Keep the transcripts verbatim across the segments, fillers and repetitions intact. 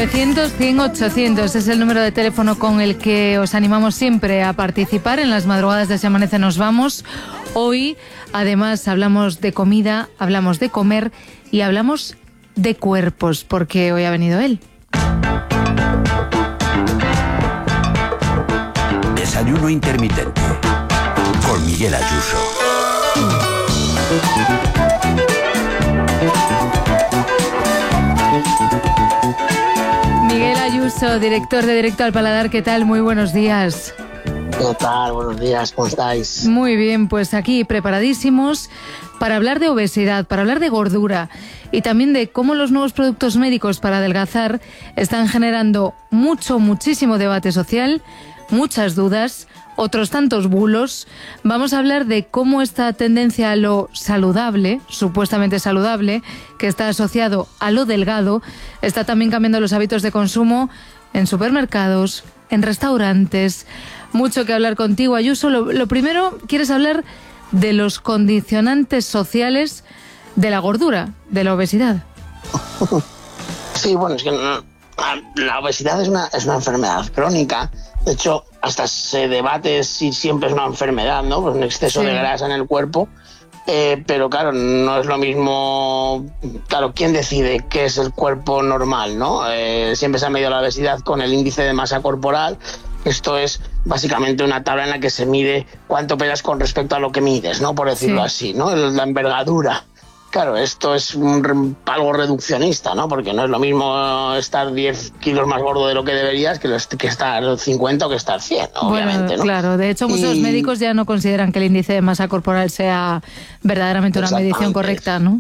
novecientos, cien, ochocientos es el número de teléfono con el que os animamos siempre a participar en las madrugadas de Se Amanece Nos Vamos. Hoy, además, hablamos de comida, hablamos de comer y hablamos de cuerpos, porque hoy ha venido él. Desayuno intermitente con Miguel Ayuso. Miguel Ayuso, director de Directo al Paladar, ¿qué tal? Muy buenos días. ¿Qué tal? Buenos días, ¿cómo estáis? Muy bien, pues aquí preparadísimos para hablar de obesidad, para hablar de gordura y también de cómo los nuevos productos médicos para adelgazar están generando mucho, muchísimo debate social, muchas dudas, otros tantos bulos. Vamos a hablar de cómo esta tendencia a lo saludable, supuestamente saludable, que está asociado a lo delgado, está también cambiando los hábitos de consumo en supermercados, en restaurantes. Mucho que hablar contigo, Ayuso. Lo, lo primero, ¿quieres hablar de los condicionantes sociales de la gordura, de la obesidad? Sí, bueno, es que la obesidad es una, es una enfermedad crónica. De hecho, hasta se debate si siempre es una enfermedad, ¿no? Pues un exceso sí. de grasa en el cuerpo. Eh, pero claro, no es lo mismo. Claro, ¿quién decide qué es el cuerpo normal, no? Eh, siempre se ha medido la obesidad con el índice de masa corporal. Esto es básicamente una tabla en la que se mide cuánto pesas con respecto a lo que mides, ¿no? Por decirlo sí. así, ¿no? La envergadura. Claro, esto es un, algo reduccionista, ¿no? Porque no es lo mismo estar diez kilos más gordo de lo que deberías que, que estar cincuenta o que estar cien, ¿no? Bueno, obviamente, ¿no? Claro, de hecho muchos y... médicos ya no consideran que el índice de masa corporal sea verdaderamente una medición correcta, ¿no?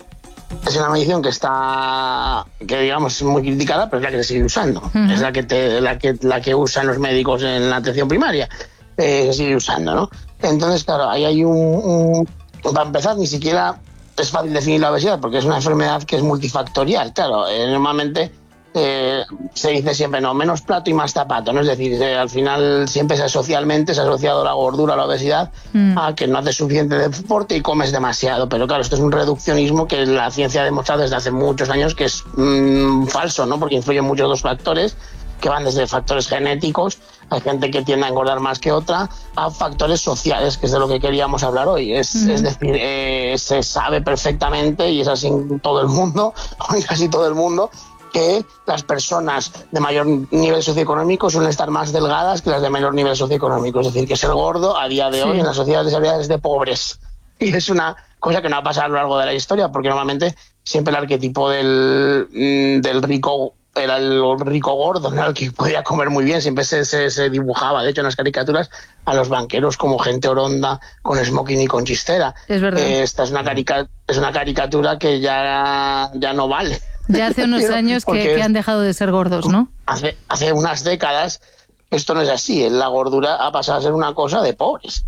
Es una medición que está, que digamos es muy criticada, pero es la que se sigue usando. Uh-huh. Es la que, te, la, que, la que usan los médicos en la atención primaria. Eh, se sigue usando, ¿no? Entonces, claro, ahí hay un, un... Para empezar, ni siquiera es fácil definir la obesidad porque es una enfermedad que es multifactorial. Claro, eh, normalmente eh, se dice siempre, no, menos plato y más zapato, ¿no? Es decir, eh, al final siempre se, socialmente se ha asociado la gordura a la obesidad mm. a que no haces suficiente deporte y comes demasiado. Pero claro, esto es un reduccionismo que la ciencia ha demostrado desde hace muchos años que es mmm, falso, ¿no? Porque influyen muchos dos factores que van desde factores genéticos, hay gente que tiende a engordar más que otra, a factores sociales, que es de lo que queríamos hablar hoy. Es, uh-huh. es decir, eh, se sabe perfectamente, y es así en todo el mundo, o en casi todo el mundo, que las personas de mayor nivel socioeconómico suelen estar más delgadas que las de menor nivel socioeconómico. Es decir, que ser gordo a día de sí. hoy en las sociedades desarrolladas es de pobres. Y es una cosa que no ha pasado a lo largo de la historia, porque normalmente siempre el arquetipo del, del rico era el rico gordo, ¿no? El que podía comer muy bien, siempre se, se, se dibujaba, de hecho en las caricaturas, a los banqueros como gente oronda, con smoking y con chistera. Es verdad. Eh, esta es una, carica, es una caricatura que ya, ya no vale. Ya hace unos años que, que han dejado de ser gordos, ¿no? Hace, hace unas décadas esto no es así, la gordura ha pasado a ser una cosa de pobres.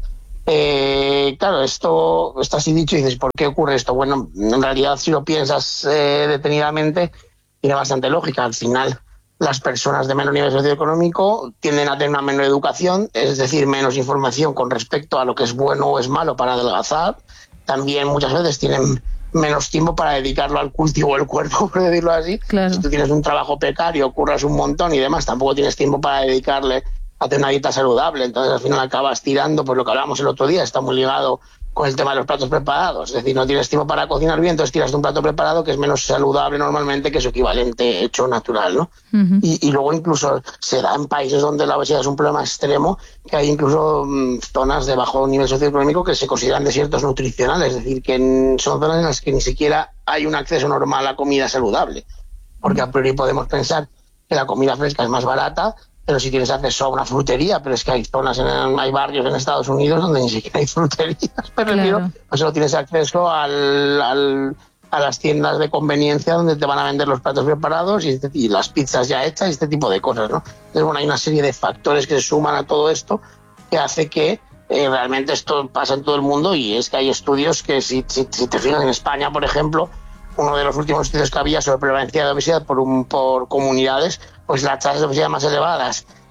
Eh, claro, esto está así dicho y dices, ¿por qué ocurre esto? Bueno, en realidad si lo piensas eh, detenidamente, tiene bastante lógica. Al final, las personas de menor nivel socioeconómico tienden a tener una menor educación, es decir, menos información con respecto a lo que es bueno o es malo para adelgazar. También muchas veces tienen menos tiempo para dedicarlo al cultivo del cuerpo, por decirlo así. Claro. Si tú tienes un trabajo precario, curras un montón y demás, tampoco tienes tiempo para dedicarle a tener una dieta saludable. Entonces, al final acabas tirando, pues lo que hablábamos el otro día, está muy ligado con el tema de los platos preparados. Es decir, no tienes tiempo para cocinar bien, entonces tiras de un plato preparado que es menos saludable normalmente que su equivalente hecho natural, ¿no? Uh-huh. Y, y luego incluso se da en países donde la obesidad es un problema extremo, que hay incluso mmm, zonas de bajo nivel socioeconómico que se consideran desiertos nutricionales, es decir, que en, son zonas en las que ni siquiera hay un acceso normal a comida saludable. Porque a priori podemos pensar que la comida fresca es más barata, pero si tienes acceso a una frutería, pero es que hay zonas, en, hay barrios en Estados Unidos donde ni siquiera hay fruterías, pero claro. Pues solo tienes acceso al, al, a las tiendas de conveniencia donde te van a vender los platos preparados y, este, y las pizzas ya hechas y este tipo de cosas, ¿no? Entonces, bueno, hay una serie de factores que se suman a todo esto que hace que eh, realmente esto pasa en todo el mundo, y es que hay estudios que, si, si, si te fijas en España, por ejemplo, uno de los últimos estudios que había sobre prevalencia de obesidad por, un, por comunidades, pues las tasas de obesidad más elevadas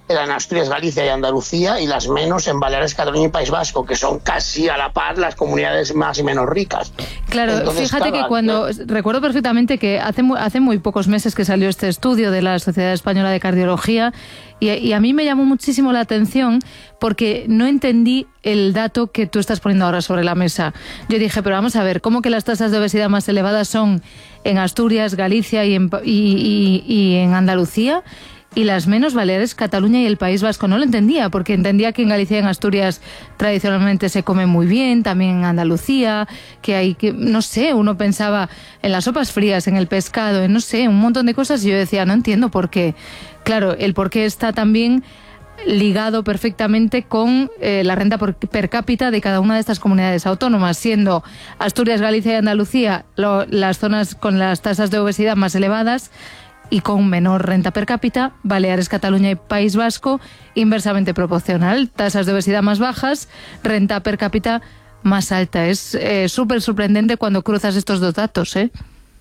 eran Asturias, Galicia y Andalucía, y las menos en Baleares, Cataluña y País Vasco, que son casi a la par las comunidades más y menos ricas. Claro, Entonces, fíjate claro, que cuando, eh, recuerdo perfectamente que hace, hace muy pocos meses que salió este estudio de la Sociedad Española de Cardiología, y, y a mí me llamó muchísimo la atención porque no entendí el dato que tú estás poniendo ahora sobre la mesa. Yo dije, pero vamos a ver, ¿cómo que las tasas de obesidad más elevadas son en Asturias, Galicia y en, y, y, y en Andalucía? Y las menos Baleares, Cataluña y el País Vasco. No lo entendía, porque entendía que en Galicia y en Asturias tradicionalmente se come muy bien, también en Andalucía, que hay, que no sé, uno pensaba en las sopas frías, en el pescado, en no sé, un montón de cosas, y yo decía, no entiendo por qué. Claro, el por qué está también ligado perfectamente con eh, la renta por, per cápita de cada una de estas comunidades autónomas, siendo Asturias, Galicia y Andalucía lo, las zonas con las tasas de obesidad más elevadas, y con menor renta per cápita, Baleares, Cataluña y País Vasco, inversamente proporcional. Tasas de obesidad más bajas, renta per cápita más alta. Es eh, súper sorprendente cuando cruzas estos dos datos, ¿eh?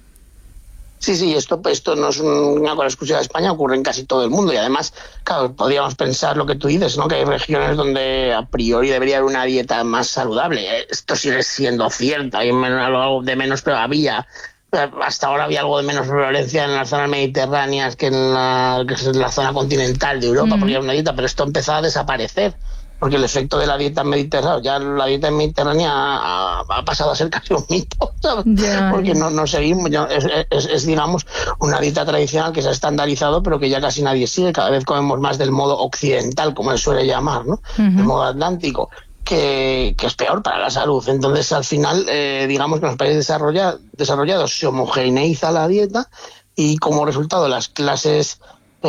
Sí, sí, esto, esto no es una cosa exclusiva de España, ocurre en casi todo el mundo, y además, claro, podríamos pensar lo que tú dices, ¿no? Que hay regiones donde a priori debería haber una dieta más saludable. Esto sigue siendo cierto, hay algo de menos, pero había... Hasta ahora había algo de menos prevalencia en las zonas mediterráneas que en la, que es la zona continental de Europa, mm. porque hay una dieta, pero esto empezó a desaparecer, porque el efecto de la dieta mediterránea, ya la dieta mediterránea ha, ha pasado a ser casi un mito, ¿sabes? Yeah. Porque no, no seguimos, ya, es, es, es, digamos, una dieta tradicional que se ha estandarizado, pero que ya casi nadie sigue, cada vez comemos más del modo occidental, como se suele llamar, ¿no? Uh-huh. El modo atlántico. Que, que es peor para la salud. Entonces, al final, eh, digamos que en los países desarrolla, desarrollados se homogeneiza la dieta y como resultado las clases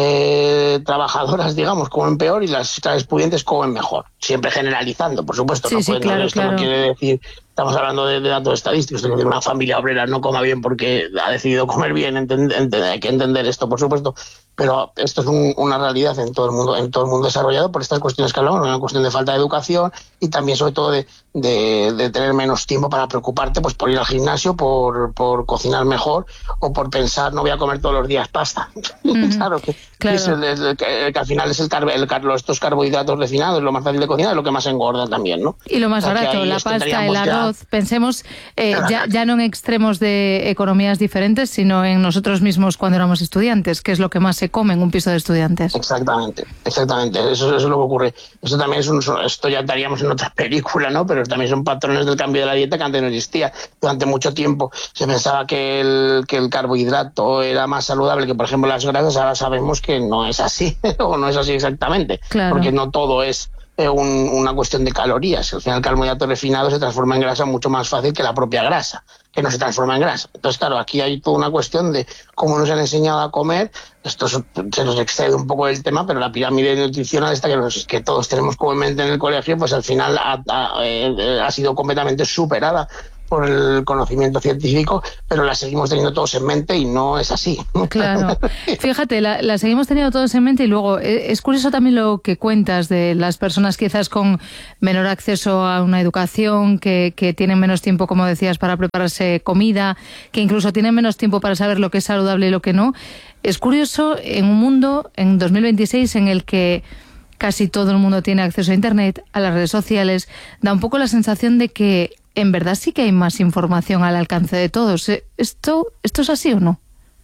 eh, trabajadoras, digamos, comen peor y las clases pudientes comen mejor. Siempre generalizando, por supuesto. Sí, no, sí, puede, claro, no, esto claro. no quiere decir... Estamos hablando de, de datos estadísticos, de que una familia obrera no coma bien porque ha decidido comer bien, ent- ent- hay que entender esto, por supuesto, pero esto es un, una realidad en todo el mundo, en todo el mundo desarrollado por estas cuestiones que hablamos, una cuestión de falta de educación y también sobre todo de, de, de tener menos tiempo para preocuparte pues por ir al gimnasio, por, por cocinar mejor o por pensar no voy a comer todos los días pasta. Mm-hmm. claro, que, claro. Que, es el, el, que, que al final es el, carbo, el carbo, estos carbohidratos refinados, lo más fácil de cocinar, es lo que más engorda también, ¿no? Y lo más barato, la pasta, el arroz. Ya... Pensemos eh, ya, ya no en extremos de economías diferentes, sino en nosotros mismos cuando éramos estudiantes, que es lo que más se come en un piso de estudiantes. Exactamente, exactamente. Eso, eso es lo que ocurre. Esto también es un, esto ya estaríamos en otra película, ¿no? Pero también son patrones del cambio de la dieta que antes no existía. Durante mucho tiempo se pensaba que el, que el carbohidrato era más saludable que, por ejemplo, las grasas. Ahora sabemos que no es así, o no es así exactamente, claro. Porque no todo es Un, una cuestión de calorías. Al final el carbohidrato refinado se transforma en grasa mucho más fácil que la propia grasa, que no se transforma en grasa. Entonces, claro, aquí hay toda una cuestión de cómo nos han enseñado a comer. Esto se nos excede un poco del tema, pero la pirámide nutricional esta que, nos, que todos tenemos comúnmente en el colegio, pues al final ha, ha, ha sido completamente superada por el conocimiento científico, pero la seguimos teniendo todos en mente y no es así. Claro. Fíjate, la, la seguimos teniendo todos en mente y luego es curioso también lo que cuentas de las personas quizás con menor acceso a una educación, que, que tienen menos tiempo, como decías, para prepararse comida, que incluso tienen menos tiempo para saber lo que es saludable y lo que no. Es curioso en un mundo, en dos mil veintiséis, en el que casi todo el mundo tiene acceso a Internet, a las redes sociales, da un poco la sensación de que en verdad sí que hay más información al alcance de todos. ¿Esto, esto es así o no?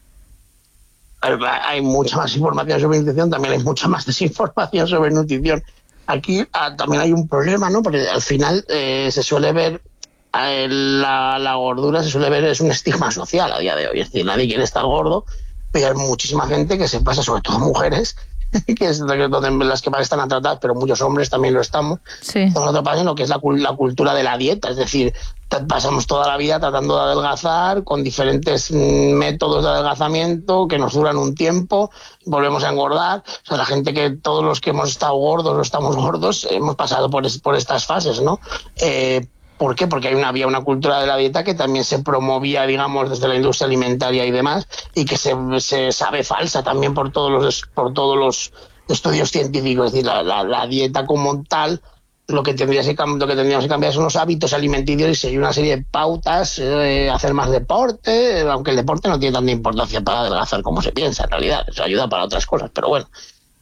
Hay mucha más información sobre nutrición, también hay mucha más desinformación sobre nutrición. Aquí ah, también hay un problema, ¿no? Porque al final eh, se suele ver, eh, la, la gordura se suele ver, es un estigma social a día de hoy. Es decir, nadie quiere estar gordo, pero hay muchísima gente que se pasa, sobre todo mujeres, que es donde las que más están a tratar, pero muchos hombres también lo estamos. Sí. Estamos atrapados en lo que es la, la cultura de la dieta, es decir, pasamos toda la vida tratando de adelgazar con diferentes métodos de adelgazamiento que nos duran un tiempo, volvemos a engordar. O sea, la gente que todos los que hemos estado gordos o estamos gordos hemos pasado por, es, por estas fases, ¿no? Eh, ¿Por qué? Porque hay una, había una cultura de la dieta que también se promovía, digamos, desde la industria alimentaria y demás, y que se, se sabe falsa también por todos los, por todos los estudios científicos. Es decir, la, la, la dieta como tal, lo que, tendría que, lo que tendríamos que cambiar son los hábitos alimenticios y seguir una serie de pautas, eh, hacer más deporte, aunque el deporte no tiene tanta importancia para adelgazar como se piensa en realidad, eso ayuda para otras cosas, pero bueno.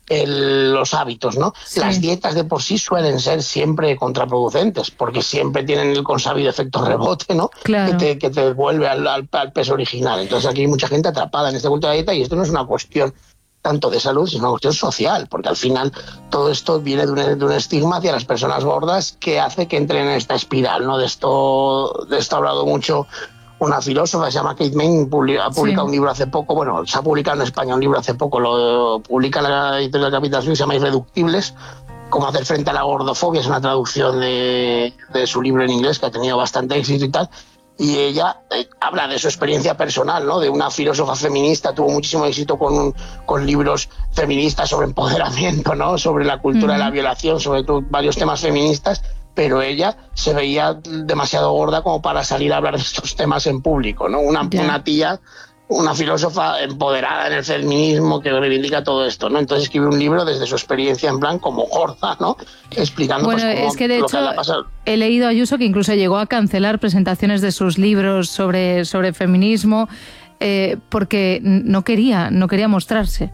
el, los hábitos, ¿no? Sí. Las dietas de por sí suelen ser siempre contraproducentes, porque siempre tienen el consabido efecto rebote, ¿no? Claro. Que te, que te devuelve al, al, al peso original. Entonces aquí hay mucha gente atrapada en este culto de la dieta, y esto no es una cuestión tanto de salud, sino una cuestión social, porque al final todo esto viene de un, de un estigma hacia las personas gordas que hace que entren en esta espiral, ¿no? De esto, de esto ha hablado mucho una filósofa, se llama Kate Manne, ha publicado sí. un libro hace poco, bueno, se ha publicado en España un libro hace poco, lo publica la editorial Capital Suisse, se llama Irreductibles, cómo hacer frente a la gordofobia, es una traducción de, de su libro en inglés que ha tenido bastante éxito y tal. Y ella eh, habla de su experiencia personal, ¿no? De una filósofa feminista, tuvo muchísimo éxito con, con libros feministas sobre empoderamiento, ¿no? Sobre la cultura mm. de la violación, sobre todo varios temas feministas, pero ella se veía demasiado gorda como para salir a hablar de estos temas en público, ¿no? Una, yeah. una tía, una filósofa empoderada en el feminismo que reivindica todo esto, ¿no? Entonces escribe un libro desde su experiencia en plan como gorda, ¿no? Explicando bueno, pues, cómo, es que de lo hecho que ha pasado. He leído a Ayuso que incluso llegó a cancelar presentaciones de sus libros sobre, sobre feminismo eh, porque no quería, no quería mostrarse.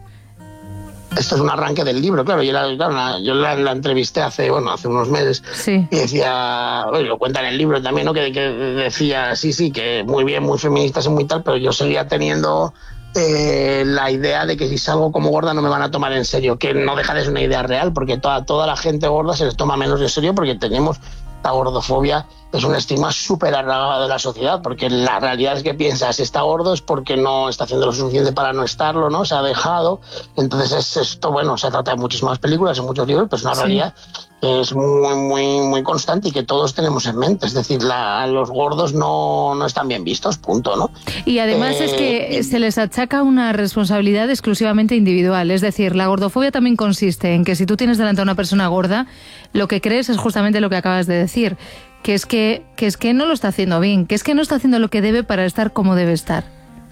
Esto es un arranque del libro, claro. Yo la, claro, yo la, la entrevisté hace, bueno, hace unos meses sí. y decía, bueno, lo cuenta en el libro también, ¿no? Que, que decía, sí, sí, que muy bien, muy feministas y muy tal, pero yo seguía teniendo eh, la idea de que si salgo como gorda no me van a tomar en serio, que no deja de ser una idea real, porque toda, toda la gente gorda se les toma menos en serio porque tenemos la gordofobia, es un estigma súper arraigado de la sociedad, porque la realidad es que piensas, si está gordo es porque no está haciendo lo suficiente para no estarlo, ¿no? Se ha dejado. Entonces es esto, bueno, se trata de muchísimas películas, en muchos libros, pero es una sí. realidad que es muy, muy, muy constante y que todos tenemos en mente. Es decir, la, los gordos no, no están bien vistos, punto, ¿no? Y además eh, es que se les achaca una responsabilidad exclusivamente individual. Es decir, la gordofobia también consiste en que si tú tienes delante a una persona gorda, lo que crees es justamente lo que acabas de decir, que es que, que es que no lo está haciendo bien, que es que no está haciendo lo que debe para estar como debe estar.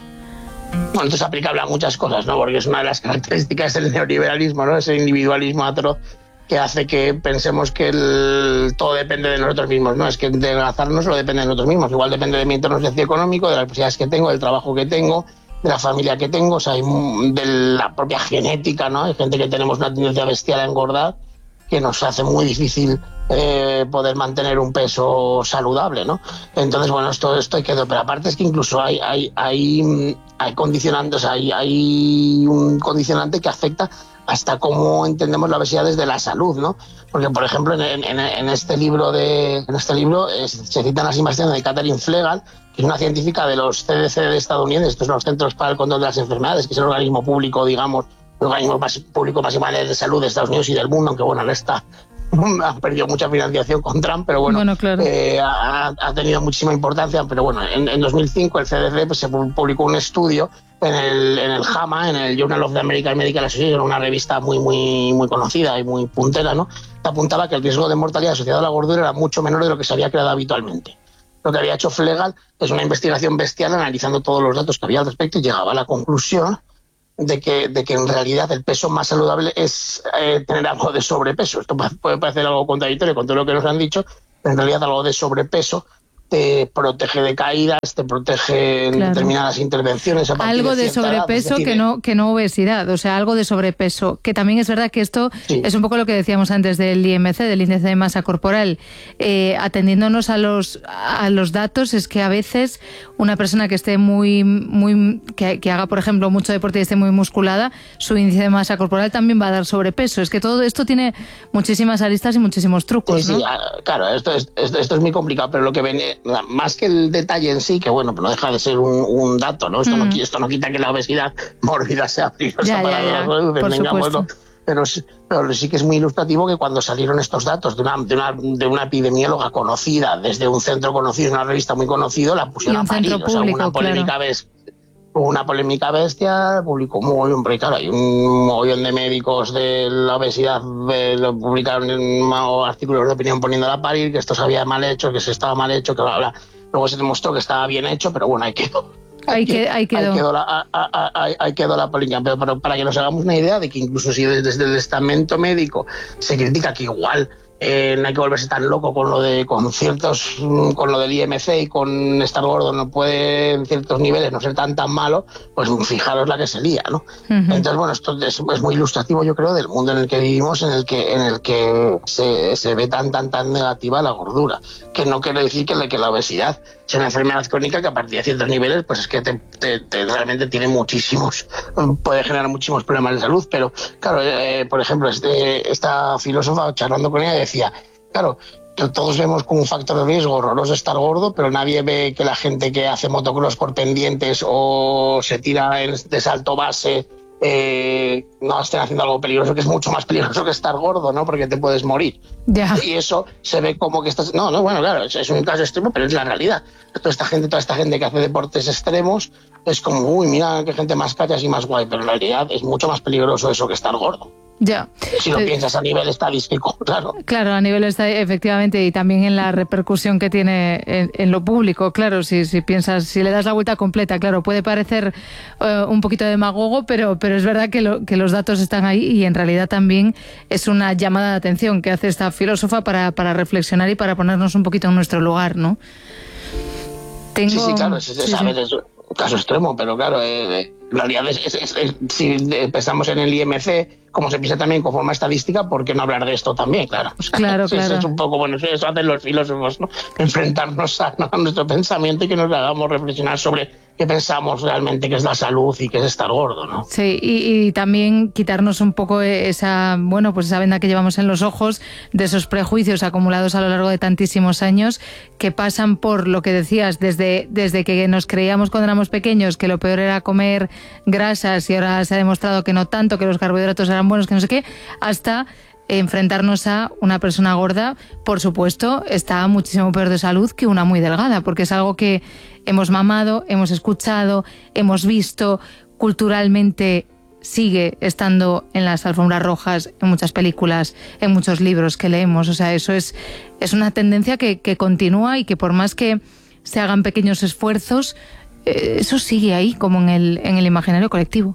Bueno, esto es aplicable a muchas cosas, ¿no? Porque es una de las características del neoliberalismo, ¿no? Ese individualismo atroz que hace que pensemos que el, todo depende de nosotros mismos, ¿no? Es que adelgazarnos lo depende de nosotros mismos. Igual depende de mi entorno socioeconómico, de las posibilidades que tengo, del trabajo que tengo, de la familia que tengo, o sea, de la propia genética, ¿no? Hay gente que tenemos una tendencia bestial a engordar que nos hace muy difícil eh, poder mantener un peso saludable, ¿no? Entonces, bueno, esto, esto hay que... Pero aparte es que incluso hay, hay, hay, hay condicionantes, hay, hay un condicionante que afecta hasta cómo entendemos la obesidad desde la salud, ¿no? Porque, por ejemplo, en, en, en este libro, de, en este libro es, se citan las investigaciones de Catherine Flegel, que es una científica de los C D C de Estados Unidos, estos son los Centros para el Control de las Enfermedades, que es el organismo público, digamos, el organismo más público más importante de salud de Estados Unidos y del mundo, aunque bueno, está, ha perdido mucha financiación con Trump, pero bueno, bueno claro. eh, ha, ha tenido muchísima importancia. Pero bueno, en, en dos mil cinco el C D C pues, se publicó un estudio en el, en el JAMA, en el Journal of the American Medical Association, una revista muy, muy, muy conocida y muy puntera, ¿no? Que apuntaba que el riesgo de mortalidad asociado a la gordura era mucho menor de lo que se había creado habitualmente. Lo que había hecho Flegel es una investigación bestial analizando todos los datos que había al respecto y llegaba a la conclusión de que, de que en realidad el peso más saludable es eh, tener algo de sobrepeso. Esto puede parecer algo contradictorio con todo lo que nos han dicho, pero en realidad algo de sobrepeso te protege de caídas, te protege en claro. determinadas intervenciones. Algo de, de sobrepeso edad, que no que no obesidad, o sea, algo de sobrepeso, que también es verdad que esto sí. es un poco lo que decíamos antes del I M C, del índice de masa corporal. Eh, atendiéndonos a los a los datos, es que a veces una persona que esté muy muy que, que haga, por ejemplo, mucho deporte y esté muy musculada, su índice de masa corporal también va a dar sobrepeso. Es que todo esto tiene muchísimas aristas y muchísimos trucos, sí, ¿no? Sí, claro, esto es, esto, esto es muy complicado, pero lo que ven más que el detalle en sí, que bueno, no deja de ser un, un dato, ¿no? Esto, mm. no, esto no quita que la obesidad mórbida sea peligrosa ya, para ya, ya. la salud, bueno, pero, pero sí que es muy ilustrativo que cuando salieron estos datos de una, de una, de una epidemióloga conocida, desde un centro conocido, una revista muy conocido, la pusieron a parir, público, o sea, una polémica claro. ves, una polémica bestia, publicó un mogollón, porque claro, hay un mogollón de médicos de la obesidad, de, lo publicaron en artículos de opinión poniéndola a parir, que esto se había mal hecho, que se estaba mal hecho, que bla, bla. Luego se demostró que estaba bien hecho, pero bueno, ahí quedó. Ahí, que, ahí quedó. Ahí quedó la, ahí, ahí quedó la polémica. Pero para que nos hagamos una idea de que incluso si desde el estamento médico se critica que igual eh, no hay que volverse tan loco con lo de con ciertos, con lo del I M C y con estar gordo no puede en ciertos niveles no ser tan tan malo, pues fijaros la que se lía, ¿no? Uh-huh. Entonces, bueno, esto es, es muy ilustrativo, yo creo, del mundo en el que vivimos, en el que en el que se, se ve tan tan tan negativa la gordura, que no quiere decir que, que la obesidad sea una enfermedad crónica que a partir de ciertos niveles, pues es que te, te, te realmente tiene muchísimos, puede generar muchísimos problemas de salud, pero claro, eh, por ejemplo, este, esta filósofa charlando con ella decía, claro, todos vemos como un factor de riesgo horroroso estar gordo, pero nadie ve que la gente que hace motocross por pendientes o se tira de salto base eh, no estén haciendo algo peligroso, que es mucho más peligroso que estar gordo, ¿no? Porque te puedes morir. Yeah. Y eso se ve como que estás... No, no, bueno, claro, es, es un caso extremo, pero es la realidad. Toda esta gente, toda esta gente que hace deportes extremos es como, uy, mira qué gente más cachas y más guay, pero en realidad es mucho más peligroso eso que estar gordo. Ya. Si lo eh, piensas a nivel estadístico, claro. Claro, a nivel estadístico, efectivamente, y también en la repercusión que tiene en, en lo público, claro, si, si piensas, si le das la vuelta completa, claro, puede parecer uh, un poquito demagogo, pero, pero es verdad que, lo, que los datos están ahí y en realidad también es una llamada de atención que hace esta filósofa para, para reflexionar y para ponernos un poquito en nuestro lugar, ¿no? Tengo... Sí, sí, claro, es, es, sí, a sí. veces un caso extremo, pero claro, eh, en realidad es, es, es, es, si pensamos en el I M C, como se piensa también con forma estadística, ¿por qué no hablar de esto también? Claro, o sea, claro, sí, claro. Es un poco, bueno, eso hacen los filósofos, ¿no? Enfrentarnos a, ¿no? a nuestro pensamiento y que nos hagamos reflexionar sobre qué pensamos realmente que es la salud y que es estar gordo, ¿no? Sí, y, y también quitarnos un poco esa, bueno, pues esa venda que llevamos en los ojos de esos prejuicios acumulados a lo largo de tantísimos años que pasan por lo que decías, desde, desde que nos creíamos cuando éramos pequeños que lo peor era comer grasas y ahora se ha demostrado que no tanto, que los carbohidratos eran buenos, que no sé qué, hasta enfrentarnos a una persona gorda, por supuesto, está muchísimo peor de salud que una muy delgada, porque es algo que hemos mamado, hemos escuchado, hemos visto, culturalmente sigue estando en las alfombras rojas, en muchas películas, en muchos libros que leemos. O sea, eso es, es una tendencia que, que continúa y que por más que se hagan pequeños esfuerzos, eh, eso sigue ahí, como en el, en el imaginario colectivo.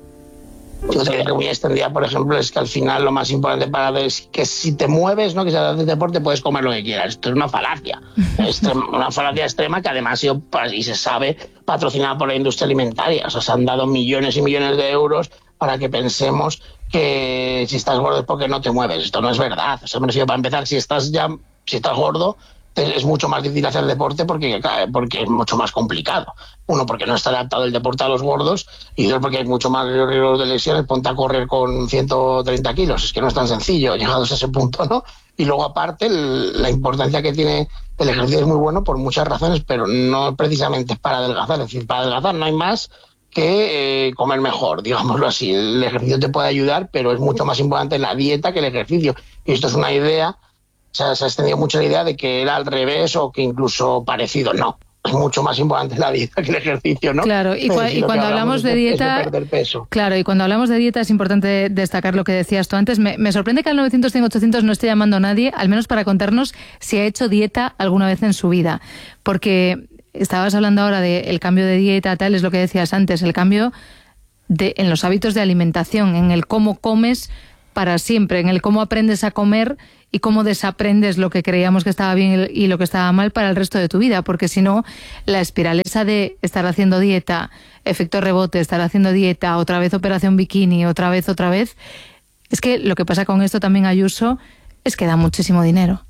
Yo creo que muy extendida, por ejemplo, es que al final lo más importante para es que si te mueves, ¿no? Que si haces deporte puedes comer lo que quieras. Esto es una falacia, extrema, una falacia extrema que además ha sido, y se sabe, patrocinada por la industria alimentaria. O sea, se han dado millones y millones de euros para que pensemos que si estás gordo es porque no te mueves. Esto no es verdad. O sea, me refiero, para empezar, si estás ya, si estás gordo, es mucho más difícil hacer deporte porque, porque es mucho más complicado. Uno, porque no está adaptado el deporte a los gordos, y dos, porque hay mucho más riesgo de lesiones. Ponte a correr con ciento treinta kilos, es que no es tan sencillo llegados a ese punto, ¿no? Y luego, aparte, el, la importancia que tiene el ejercicio es muy bueno por muchas razones, pero no precisamente para adelgazar. Es decir, para adelgazar no hay más que eh, comer mejor, digámoslo así. El ejercicio te puede ayudar, pero es mucho más importante la dieta que el ejercicio. Y esto es una idea... O sea, se ha extendido mucho la idea de que era al revés o que incluso parecido. No, es mucho más importante la dieta que el ejercicio, ¿no? Claro, y, cua- y cuando hablamos de dieta... Es de perder peso. Claro, y cuando hablamos de dieta es importante destacar lo que decías tú antes. Me, me sorprende que al novecientos cien ochocientos no esté llamando a nadie, al menos para contarnos si ha hecho dieta alguna vez en su vida. Porque estabas hablando ahora del cambio de dieta, tal, es lo que decías antes, el cambio de, en los hábitos de alimentación, en el cómo comes para siempre, en el cómo aprendes a comer y cómo desaprendes lo que creíamos que estaba bien y lo que estaba mal para el resto de tu vida, porque si no, la espiral esa de estar haciendo dieta, efecto rebote, estar haciendo dieta, otra vez operación bikini, otra vez, otra vez, es que lo que pasa con esto también, Ayuso, es que da muchísimo dinero.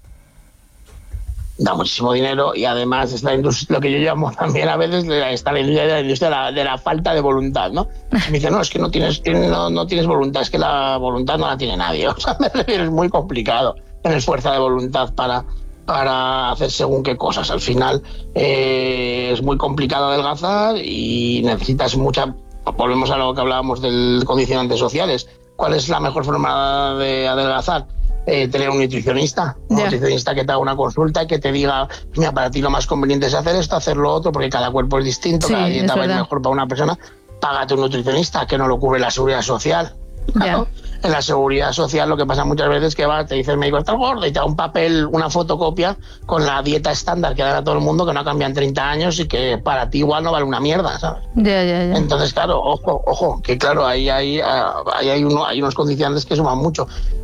Da muchísimo dinero y además es la industria, lo que yo llamo también a veces está la industria de la, industria de la, de la falta de voluntad, ¿no? Me dice, no, es que no tienes, no, no tienes voluntad, es que la voluntad no la tiene nadie. O sea, me refiero, es muy complicado tener fuerza de voluntad para, para hacer según qué cosas. Al final eh, es muy complicado adelgazar y necesitas mucha... Volvemos a lo que hablábamos del condicionantes sociales. ¿Cuál es la mejor forma de adelgazar? Eh, tener un nutricionista, un yeah. nutricionista que te haga una consulta y que te diga, mira, para ti lo más conveniente es hacer esto, hacer lo otro, porque cada cuerpo es distinto, sí, cada dieta va a ir mejor para una persona. Págate un nutricionista, que no lo cubre la seguridad social. Claro. Yeah. En la seguridad social lo que pasa muchas veces es que va, te dice el médico, estás gordo, y te da un papel, una fotocopia con la dieta estándar que dan a todo el mundo, que no cambia en treinta años y que para ti igual no vale una mierda, ¿sabes? Yeah, yeah, yeah. Entonces, claro, ojo, ojo, que claro, ahí hay, ahí hay, uno, hay unos condicionantes que suman mucho.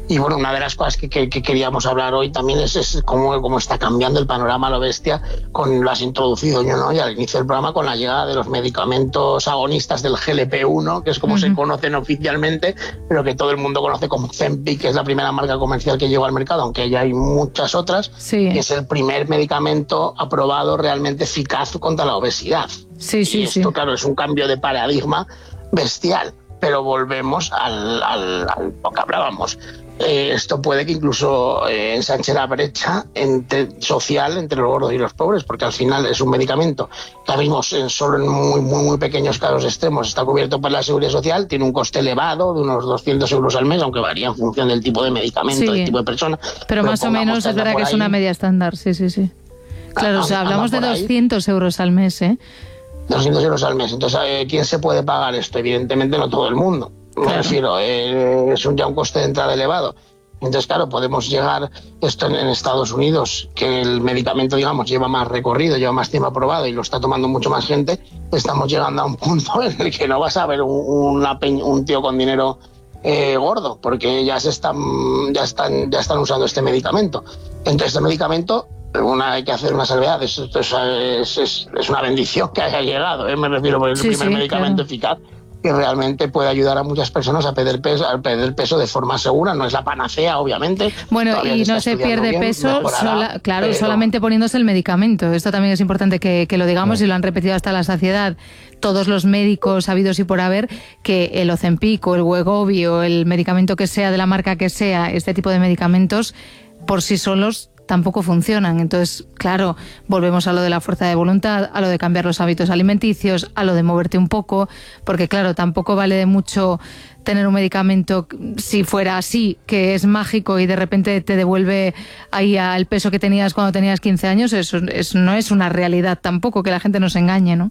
Y bueno, una de las cosas que, que, que queríamos hablar hoy también es, es cómo, cómo está cambiando el panorama a lo bestia, con lo has introducido yo, ¿no? Y al inicio del programa, con la llegada de los medicamentos agonistas del G L P uno, que es como uh-huh. se conocen oficialmente, pero que todo el mundo conoce como Ozempic, que es la primera marca comercial que llegó al mercado, aunque ya hay muchas otras, sí. que es el primer medicamento aprobado realmente eficaz contra la obesidad. Sí, sí, y esto, sí. claro, es un cambio de paradigma bestial, pero volvemos al, al, al lo que hablábamos. Eh, esto puede que incluso eh, ensanche la brecha entre, social entre los gordos y los pobres, porque al final es un medicamento que vimos en, solo en muy, muy, muy pequeños casos extremos está cubierto por la Seguridad Social, tiene un coste elevado de unos doscientos euros al mes, aunque varía en función del tipo de medicamento, sí. del tipo de persona. Pero, pero más o menos es verdad que es una media estándar, sí, sí, sí. Claro, a, o sea, hablamos de doscientos euros al mes, ¿eh? doscientos euros al mes. Entonces, eh, ¿quién se puede pagar esto? Evidentemente no todo el mundo. Me claro. refiero, eh, es un, ya un coste de entrada elevado. Entonces, claro, podemos llegar, esto en, en Estados Unidos, que el medicamento, digamos, lleva más recorrido, lleva más tiempo aprobado y lo está tomando mucho más gente, estamos llegando a un punto en el que no vas a ver un, una peñ, un tío con dinero eh, gordo, porque ya se están, ya están, ya están usando este medicamento. Entonces, este medicamento, una, hay que hacer una salvedad, es, es, es, es una bendición que haya llegado, ¿eh? Me refiero, porque es el sí, primer sí, medicamento claro. eficaz que realmente puede ayudar a muchas personas a perder peso, a perder peso de forma segura. No es la panacea, obviamente. Bueno, todavía y se no se pierde bien, peso, mejorará, sola, claro, pero... solamente poniéndose el medicamento. Esto también es importante que, que lo digamos sí. y lo han repetido hasta la saciedad todos los médicos habidos y por haber, que el Ozempic o el Wegovy o el medicamento que sea, de la marca que sea, este tipo de medicamentos, por sí solos tampoco funcionan. Entonces, claro, volvemos a lo de la fuerza de voluntad, a lo de cambiar los hábitos alimenticios, a lo de moverte un poco, porque claro, tampoco vale de mucho tener un medicamento, si fuera así, que es mágico y de repente te devuelve ahí al peso que tenías cuando tenías quince años. Eso, eso no es una realidad tampoco, que la gente no se engañe, ¿no?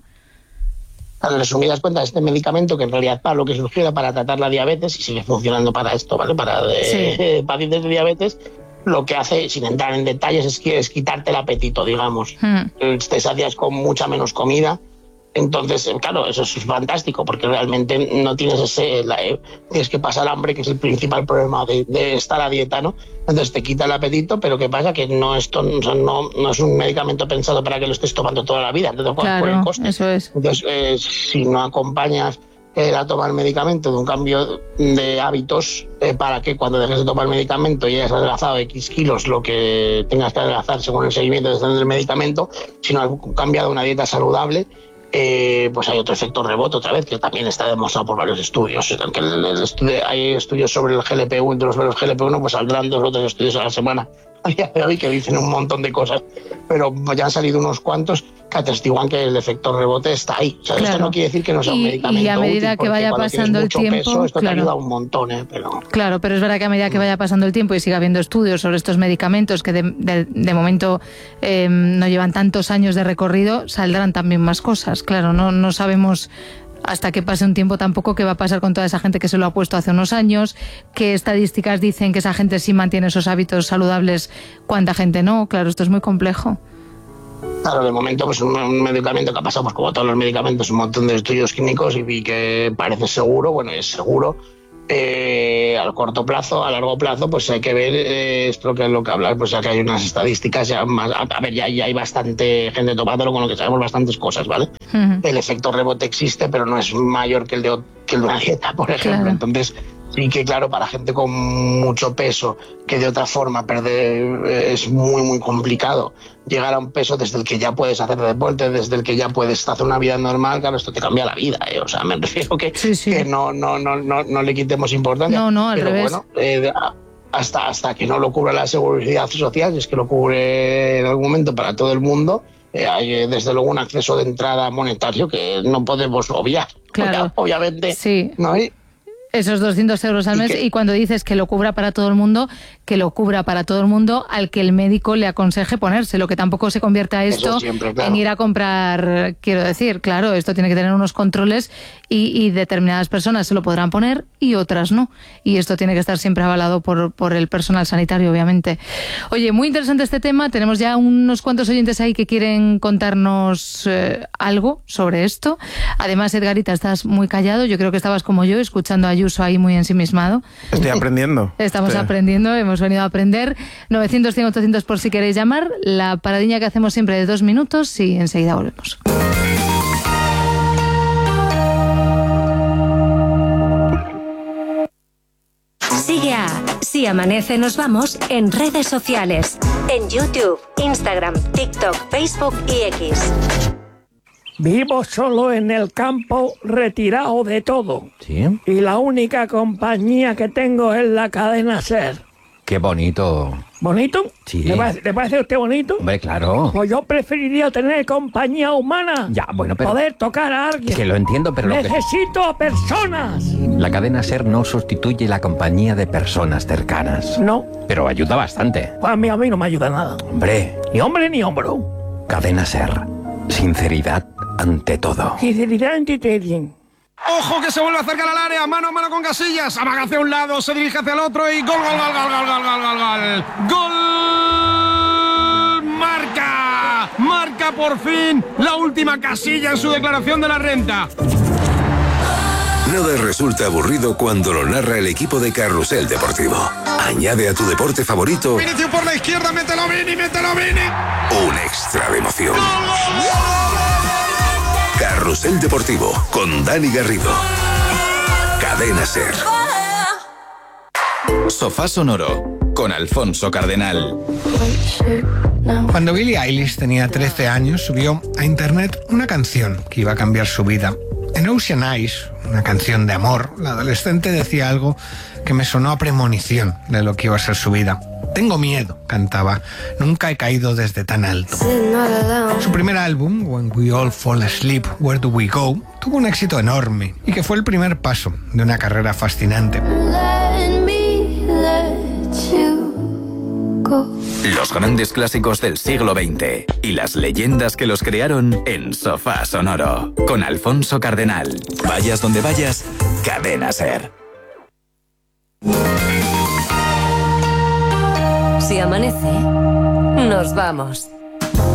En resumidas cuentas, este medicamento, que en realidad para lo que surgió era para tratar la diabetes y sigue funcionando para esto, ¿vale? Para de, sí. eh, pacientes de diabetes, lo que hace, sin entrar en detalles, es, que, es quitarte el apetito, digamos. Hmm. Te sacias con mucha menos comida. Entonces, claro, eso es fantástico, porque realmente no tienes ese... La, eh, tienes que pasar hambre, que es el principal problema de, de estar a dieta, ¿no? Entonces te quita el apetito, pero ¿qué pasa? Que no, esto, o sea, no, no es un medicamento pensado para que lo estés tomando toda la vida. Entonces, claro, por el coste. Eso es. Entonces, eh, si no acompañas eh, la toma del medicamento de un cambio de hábitos, eh, para que cuando dejes de tomar el medicamento y hayas adelgazado X kilos, lo que tengas que adelgazar según el seguimiento del medicamento, si no has cambiado una dieta saludable, Eh, pues hay otro efecto rebote otra vez, que también está demostrado por varios estudios. Aunque el, el estudio, hay estudios sobre el G L P uno, entre los G L P uno, pues saldrán dos o tres estudios a la semana a día de hoy que dicen un montón de cosas, pero ya han salido unos cuantos que atestiguan que el efecto rebote está ahí. O sea, claro. Esto no quiere decir que no sea un y, medicamento y a medida útil, que vaya pasando el tiempo, peso, esto claro. te ayuda un montón, ¿eh? Pero... Claro, pero es verdad que a medida que vaya pasando el tiempo y siga habiendo estudios sobre estos medicamentos que de, de, de momento eh, no llevan tantos años de recorrido, saldrán también más cosas. Claro, no, no sabemos hasta que pase un tiempo tampoco qué va a pasar con toda esa gente que se lo ha puesto hace unos años, qué estadísticas dicen que esa gente sí mantiene esos hábitos saludables, cuánta gente no. Claro, esto es muy complejo. Claro, de momento pues un, un medicamento que ha pasado, pues como todos los medicamentos, un montón de estudios químicos y, y que parece seguro, bueno, es seguro. Eh, al corto plazo, a largo plazo, pues hay que ver eh, esto que es lo que hablas, pues ya que hay unas estadísticas, ya más, a, a ver, ya, ya hay bastante gente tomándolo, con lo que sabemos bastantes cosas, ¿vale? Uh-huh. El efecto rebote existe, pero no es mayor que el de, que el de una dieta, por ejemplo. Claro. Entonces, sí que claro, para gente con mucho peso, que de otra forma perder eh, es muy, muy complicado llegar a un peso desde el que ya puedes hacer deporte, desde el que ya puedes hacer una vida normal. Claro, esto te cambia la vida, ¿eh? O sea, me refiero que, sí, sí. que no, no, no, no, no le quitemos importancia. No, no, al pero revés. Bueno, eh, hasta, hasta que no lo cubra la Seguridad Social, si es que lo cubre en algún momento para todo el mundo, eh, hay desde luego un acceso de entrada monetario que no podemos obviar. Claro. Obviamente, sí. ¿no? Y, esos doscientos euros al mes, y, y cuando dices que lo cubra para todo el mundo, que lo cubra para todo el mundo al que el médico le aconseje ponérselo, que tampoco se convierta esto siempre, claro. en ir a comprar, quiero decir, claro, esto tiene que tener unos controles y, y determinadas personas se lo podrán poner y otras no, y esto tiene que estar siempre avalado por, por el personal sanitario, obviamente. Oye, muy interesante este tema, tenemos ya unos cuantos oyentes ahí que quieren contarnos eh, algo sobre esto. Además, Edgarita, estás muy callado, yo creo que estabas como yo, escuchando a Yuso Ayuso ahí muy ensimismado. Estoy aprendiendo. Estamos Estoy... aprendiendo, hemos venido a aprender. novecientos, cien, ochocientos por si queréis llamar. La paradiña que hacemos siempre de dos minutos y enseguida volvemos. Sigue a Si Amanece Nos Vamos en redes sociales. En YouTube, Instagram, TikTok, Facebook y X. Vivo solo en el campo, retirado de todo. ¿Sí? Y la única compañía que tengo es la cadena SER. Qué bonito. ¿Bonito? Sí. ¿Le parece, ¿le parece a usted bonito? Hombre, claro. Pues yo preferiría tener compañía humana. Ya, bueno, pero... Poder tocar a alguien. Que lo entiendo, pero... Necesito lo a personas. que... La cadena SER no sustituye la compañía de personas cercanas. No. Pero ayuda bastante. Pues a mí, a mí no me ayuda nada. Hombre. Ni hombre ni hombro. Cadena SER. Sinceridad ante todo. Sinceridad ante todo. ¡Ojo que se vuelve a acercar al área! ¡Mano a mano con Casillas! Amaga hacia un lado, se dirige hacia el otro y gol, gol, gol, gol, gol, gol, gol, gol, gol. ¡Gol! ¡Marca! ¡Marca por fin la última Casilla en su declaración de la renta! Nada resulta aburrido cuando lo narra el equipo de Carrusel Deportivo. Añade a tu deporte favorito... Vinicius por la izquierda, mételo Vini, mételo Vini. Un extra de emoción. Carrusel Deportivo con Dani Garrido. Cadena SER. Sofá Sonoro con Alfonso Cardenal. Cuando Billie Eilish tenía trece años, subió a internet una canción que iba a cambiar su vida. En Ocean Eyes, una canción de amor, la adolescente decía algo que me sonó a premonición de lo que iba a ser su vida. Tengo miedo, cantaba. Nunca he caído desde tan alto. Su primer álbum, When We All Fall Asleep, Where Do We Go, tuvo un éxito enorme y que fue el primer paso de una carrera fascinante. Los grandes clásicos del siglo veinte y las leyendas que los crearon en Sofá Sonoro con Alfonso Cardenal. Vayas donde vayas, Cadena SER. Si amanece, nos vamos.